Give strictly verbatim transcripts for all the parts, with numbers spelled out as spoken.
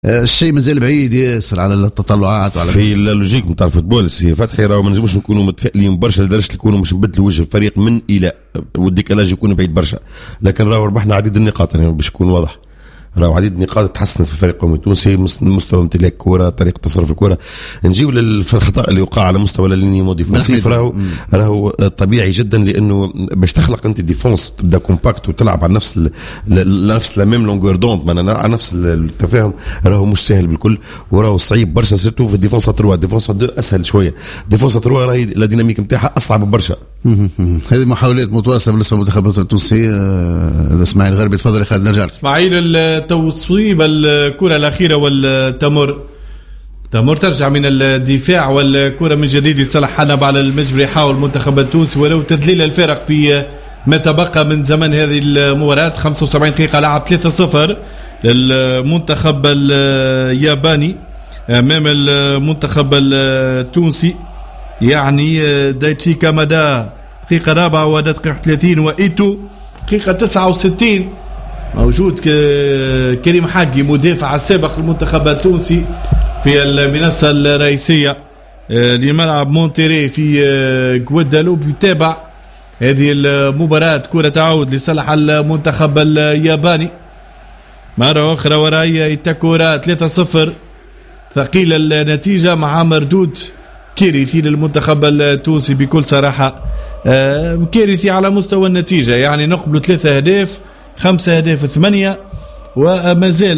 الشيء مازال بعيد ياسر على التطلعات وعلى في اللوجيك نتاع الفوتبول. سي فتحي راهو ما نجموش نكونوا متفائلين برشا لدرجه نكونوا مش نبدلوا وجه الفريق من الى والديكالاج يكون بعيد برشا، لكن راهو ربحنا عديد النقاط يعني باش يكون واضح. راهو عديد النقاط تحسنت في الفريق القومي التونسي، مستوى امتلاك الكره، طريقه تصرف الكره. نجيو للخطا اللي وقع على مستوى اللينيمون ديفونسيف، راهو راهو طبيعي جدا، لانه باش تخلق انت ديفونس تبدا كومباكت وتلعب على نفس نفس لا ميم لونغور دوند معنا على نفس التفاهم، راهو مش سهل بالكل، وراهو صعيب برشا سيرتو في الديفونس تروا. الديفونس دو اسهل شويه، الديفونس تروا راهي لا ديناميك نتاعها اصعب برشا. هذه محاولات متواصله بالنسبه للمنتخب التونسي. هذا اسماعيل الغربي، تفضل يا خالد. نرجع اسماعيل التصويب الكره الاخيره والتمر تمر ترجع من الدفاع والكره من جديد لصالح حنب على المجبري. يحاول المنتخب التونسي ولو تذليل الفرق في ما تبقى من زمن هذه المباراه. خمسة وسبعين دقيقه لعب ثلاثة صفر للمنتخب الياباني امام المنتخب التونسي، يعني دايتشي كامادا دقيقة رابعة ودقيقة ثلاثين، وإيتو دقيقة تسعة وستين موجود كريم حاجي مدافع السابق للمنتخب التونسي في المنصة الرئيسية لملعب مونتيري في غوادالوب يتابع هذه المباراة. كرة تعود لصالح المنتخب الياباني مرة أخرى وراي إيتاكورا ثلاثة صفر، ثقيل النتيجة مع مردود كارثي للمنتخب التونسي بكل صراحة. كارثي على مستوى النتيجة، يعني نقبل ثلاثة أهداف، خمسة أهداف ثمانية، وما زال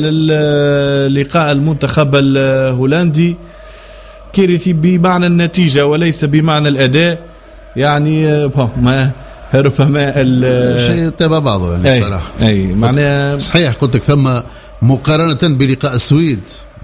لقاء المنتخب الهولندي كارثي بمعنى النتيجة وليس بمعنى الأداء. يعني ما ربما شيء تبع بعضه يعني بصراحة. أي معناها صحيح قلت لك ثم مقارنة بلقاء السويد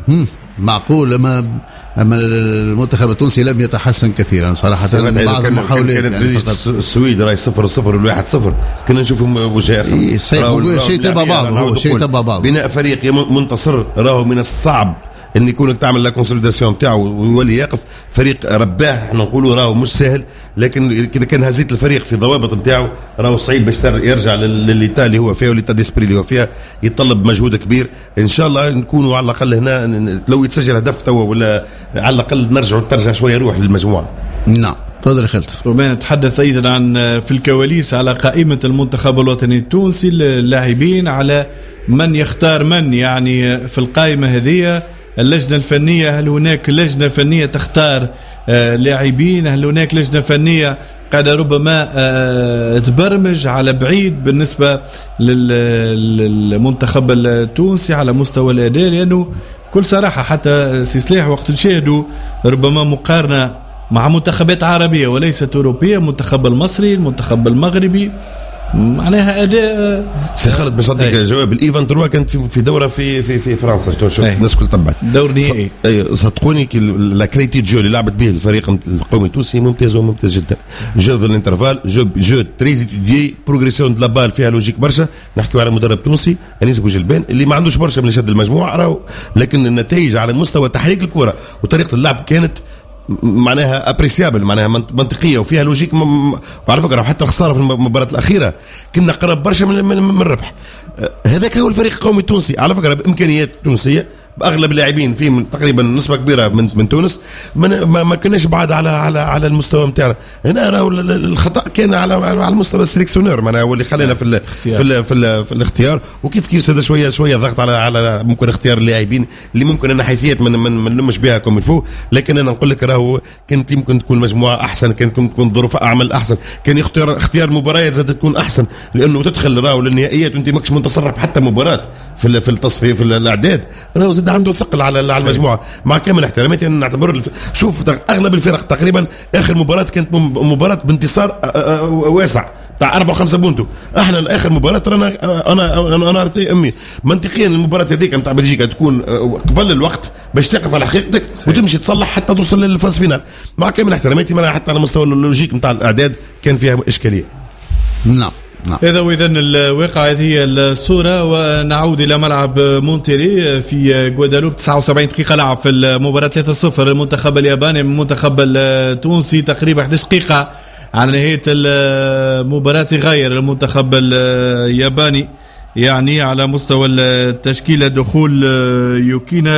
معقول، أما أما المنتخب التونسي لم يتحسن كثيرا صراحة. بعض المحاولات يعني السويد راي صفر صفر والواحد صفر كنا نشوفهم وجه آخر. إيه صحيح، شيء تبع بعضه، هو شيء تبع بعضه. بناء فريق منتصر راهو من الصعب ان يكونك تعمل لا كونسوليداسيون تاعو ويولي يقف فريق رباه. احنا نقولوا راهو مش سهل، لكن كذا كان هزيت الفريق في ضوابط نتاعو راهو صعيب باش يرجع للإيتا اللي هو فيها والإيتا ديسبري اللي هو فيها، يتطلب مجهود كبير. ان شاء الله نكونوا على الاقل هنا لو يتسجل هدف توا ولا على الاقل نرجع ترجع شويه روح للمجموعه. نعم تفضل خالد. ربما نتحدث ايضا عن في الكواليس على قائمه المنتخب الوطني التونسي اللاعبين، على من يختار من يعني في القائمه هذه. اللجنة الفنية، هل هناك لجنة فنية تختار آه لاعبين؟ هل هناك لجنة فنية قاعدة ربما آه تبرمج على بعيد بالنسبة للمنتخب التونسي على مستوى الأداء؟ لأنه كل صراحة حتى سيسلاح وقت نشاهدوا ربما مقارنة مع منتخبات عربية وليست أوروبية، المنتخب المصري، المنتخب المغربي، معناها اداء. سي خالد باش نعطيك جواب. الايفان تروا كانت في دوره في في في فرنسا، شوف الناس الكل تبعت دور نهائي. اي صدقوني لا كريتي جو اللي لعبت به الفريق القومي التونسي ممتاز وممتاز جدا. جو في الانترفال، جو جو تريز دي بروغريسيون دو لا بال فيها لوجيك برشا. نحكيو على مدرب تونسي انيس بوجلبان اللي ما عندوش برشا من شد المجموعه راهو، لكن النتائج على مستوى تحريك الكره وطريقه اللعب كانت معناها ابريسيابل، معناها منطقيه وفيها لوجيك. وعلى فكره حتى الخساره في المباراه الاخيره كنا قرب برشا من, من, من الربح. هذاك هو الفريق القومي التونسي على فكره، بامكانيات تونسيه، باغلب اللاعبين فيه من تقريبا نسبه كبيره من من تونس. ما, ما كناش بعاد على على على المستوى نتاعنا. هنا راهو الخطا كان على على المستوى السليكسيونور، معناها هو اللي خلينا في ال في ال في, ال في الاختيار. وكيف كيف هذا شويه شويه ضغط على على ممكن اختيار اللاعبين اللي ممكن انا حيثيات من من ما نلمش بها كوم الفو. لكن انا نقول لك راهو كانت يمكن تكون مجموعه احسن، كانت تكون ظروف اعمل احسن، كان اختيار اختيار مباريات زاد تكون احسن، لانه تدخل راهو للنهائيات وانت ماكش منتصر حتى مباراه في في التصفيه في الاعداد. راهو زاد عنده ثقل على على المجموعه. مع كامل احتراماتي انا نعتبر الف... شوف اغلب الفرق تقريبا اخر مباراه كانت مباراه بانتصار واسع تاع أربعة وخمسة بونتو. احنا اخر مباراه رانا انا انا انا امي منطقيا المباراه هذيك نتاع بلجيكا تكون قبل الوقت باش تقف على حقيقتك وتمشي تصلح حتى توصل للفاز فينال. مع كامل احتراماتي ما حتى على مستوى اللوجيك نتاع الاعداد كان فيها اشكاليه. نعم نعم. هذا وإذا الواقع هذه الصورة. ونعود إلى ملعب مونتيري في غوادالوب. تسعة وسبعين دقيقة لعب في المباراة ثلاثة صفر المنتخب الياباني من المنتخب التونسي، تقريبا إحدى عشرة دقيقة على نهاية المباراة غير المنتخب الياباني يعني على مستوى التشكيلة دخول يوكينا